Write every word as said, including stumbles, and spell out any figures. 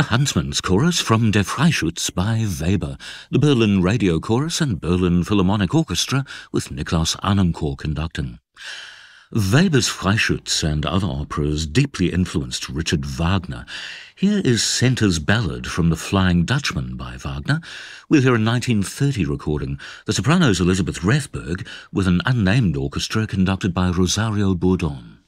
The Huntsman's Chorus from Der Freischütz by Weber, the Berlin Radio Chorus and Berlin Philharmonic Orchestra with Niklas Anenkow conducting. Weber's Freischütz and other operas deeply influenced Richard Wagner. Here is Center's Ballad from The Flying Dutchman by Wagner. We'll hear a nineteen thirty recording, the soprano's Elizabeth Rethberg, with an unnamed orchestra conducted by Rosario Bourdon.